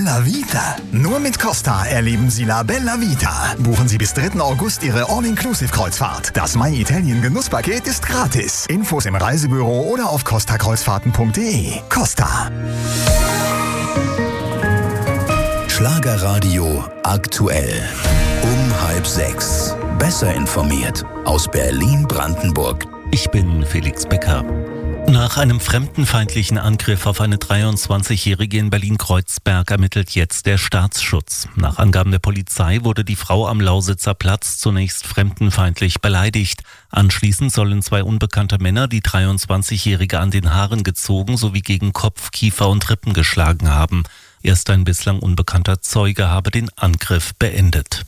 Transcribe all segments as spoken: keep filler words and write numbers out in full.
Bella Vita. Nur mit Costa erleben Sie La Bella Vita. Buchen Sie bis dritten August Ihre All-Inclusive-Kreuzfahrt. Das My Italien Genusspaket ist gratis. Infos im Reisebüro oder auf costa kreuzfahrten punkt de. Costa. Schlagerradio aktuell. Um halb sechs. Besser informiert aus Berlin-Brandenburg. Ich bin Felix Becker. Nach einem fremdenfeindlichen Angriff auf eine dreiundzwanzigjährige in Berlin-Kreuzberg ermittelt jetzt der Staatsschutz. Nach Angaben der Polizei wurde die Frau am Lausitzer Platz zunächst fremdenfeindlich beleidigt. Anschließend sollen zwei unbekannte Männer die dreiundzwanzigjährige an den Haaren gezogen sowie gegen Kopf, Kiefer und Rippen geschlagen haben. Erst ein bislang unbekannter Zeuge habe den Angriff beendet.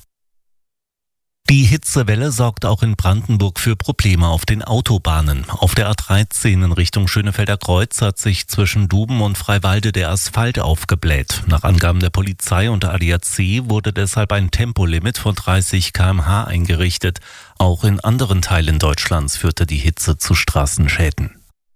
Die Hitzewelle sorgt auch in Brandenburg für Probleme auf den Autobahnen. Auf der A dreizehn in Richtung Schönefelder Kreuz hat sich zwischen Duben und Freiwalde der Asphalt aufgebläht. Nach Angaben der Polizei und der A D A C wurde deshalb ein Tempolimit von dreißig Kilometer pro Stunde eingerichtet. Auch in anderen Teilen Deutschlands führte die Hitze zu Straßenschäden.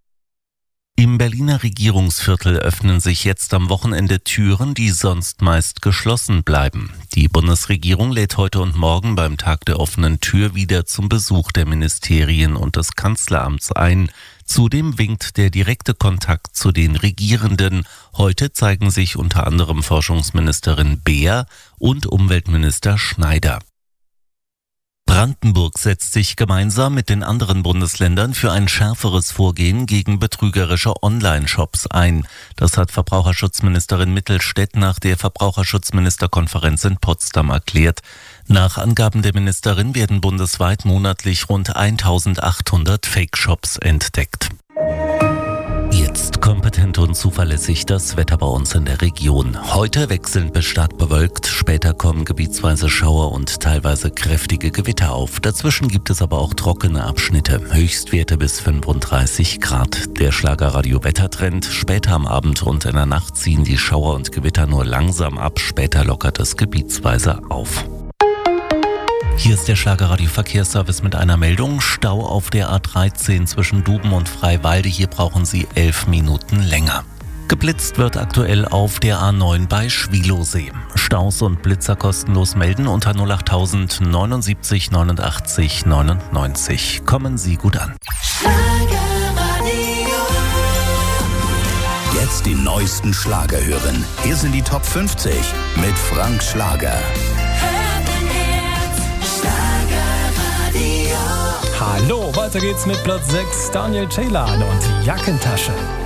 Im Berliner Regierungsviertel öffnen sich jetzt am Wochenende Türen, die sonst meist geschlossen bleiben. Die Bundesregierung lädt heute und morgen beim Tag der offenen Tür wieder zum Besuch der Ministerien und des Kanzleramts ein. Zudem winkt der direkte Kontakt zu den Regierenden. Heute zeigen sich unter anderem Forschungsministerin Beer und Umweltminister Schneider. Brandenburg setzt sich gemeinsam mit den anderen Bundesländern für ein schärferes Vorgehen gegen betrügerische Online-Shops ein. Das hat Verbraucherschutzministerin Mittelstädt nach der Verbraucherschutzministerkonferenz in Potsdam erklärt. Nach Angaben der Ministerin werden bundesweit monatlich rund eintausendachthundert Fake-Shops entdeckt. Jetzt kompetent und zuverlässig das Wetter bei uns in der Region. Heute wechselnd bis stark bewölkt, später kommen gebietsweise Schauer und teilweise kräftige Gewitter auf. Dazwischen gibt es aber auch trockene Abschnitte, Höchstwerte bis fünfunddreißig Grad. Der Schlagerradio-Wettertrend: später am Abend und in der Nacht ziehen die Schauer und Gewitter nur langsam ab, später lockert es gebietsweise auf. Hier ist der Schlagerradio-Verkehrsservice mit einer Meldung. Stau auf der A dreizehn zwischen Duben und Freiwalde. Hier brauchen Sie elf Minuten länger. Geblitzt wird aktuell auf der A neun bei Schwielowsee. Staus und Blitzer kostenlos melden unter null acht tausend neunundsiebzig neunundachtzig neunundneunzig. Kommen Sie gut an. Jetzt die neuesten Schlager hören. Hier sind die Top fünfzig mit Frank Schlager. Hallo, weiter geht's mit Platz sechs, Daniel Ceylan und Jackentasche.